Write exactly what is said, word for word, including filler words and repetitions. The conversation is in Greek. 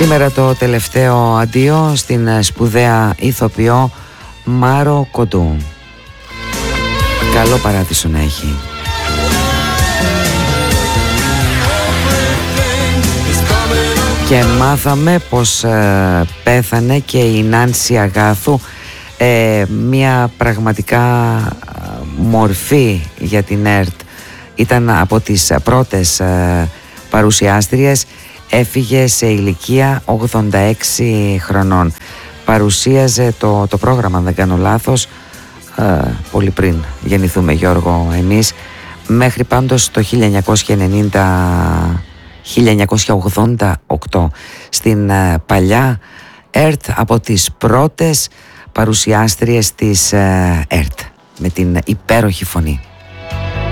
Σήμερα το τελευταίο αντίο στην σπουδαία ηθοποιό Μάρο Κοντού. Καλό παράδεισο να έχει. Και μάθαμε πως ε, πέθανε και η Νάνση Αγάθου, ε, μια πραγματικά μορφή για την ΕΡΤ. Ήταν από τις πρώτες ε, παρουσιάστριες. Έφυγε σε ηλικία ογδόντα έξι χρονών. Παρουσίαζε το, το πρόγραμμα, αν δεν κάνω λάθος, ε, πολύ πριν γεννηθούμε, Γιώργο, εμείς, μέχρι πάντως το χίλια εννιακόσια ενενήντα, χίλια εννιακόσια ογδόντα οκτώ στην ε, παλιά ΕΡΤ, από τις πρώτες παρουσιάστριες της ε, ΕΡΤ, με την υπέροχη φωνή.